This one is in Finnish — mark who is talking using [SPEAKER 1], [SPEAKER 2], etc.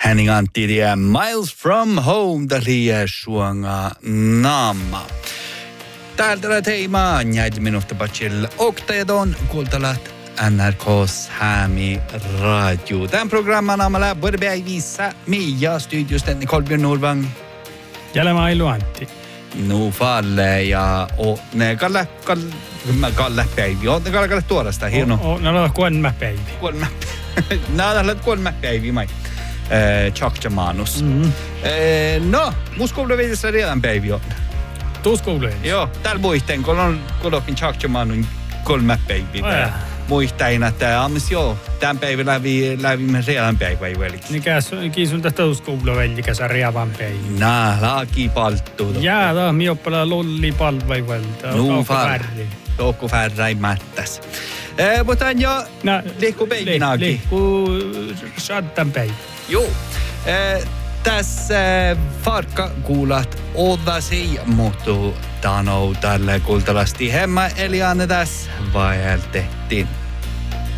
[SPEAKER 1] Henning Antti ja Miles from Home tällä suonga naama. Täältä teema näitä minuutta patsilla oktajaton kuultalat NRK:s Hämi Radio. Tämän programman aamalla päivissä Mia studiosta Kolbjörn Norvang.
[SPEAKER 2] Jälle Mailu Antti.
[SPEAKER 1] Nu falle ja ne Kalle päivi. Ne Kalle tuorasta hieno.
[SPEAKER 2] No kolme päivi.
[SPEAKER 1] Nada kolme päivi mai. Tjocka manus. No, muskoulu viidessä redan päivi on.
[SPEAKER 2] Tuskoulu.
[SPEAKER 1] Joo, täällä muisten, kun on kuitenkin tjocka manun kolme päivi. Muistain, että aamis joo, tämän päivän lävimme redan päivä väliksi.
[SPEAKER 2] Kiisun tästä tuskoulu veljikä sä reavan päivi.
[SPEAKER 1] Laki palttu.
[SPEAKER 2] Jaa, mi oppala lolli palvaivalta.
[SPEAKER 1] Toukku färräi mättäs. Mutta jo, liikku päivinäkin.
[SPEAKER 2] Liikku sattan päivä.
[SPEAKER 1] Joo. Tässä farkka kuulat odasi muuttuu tano tälle kultalasti hemma eli anne tässä vaeltettiin.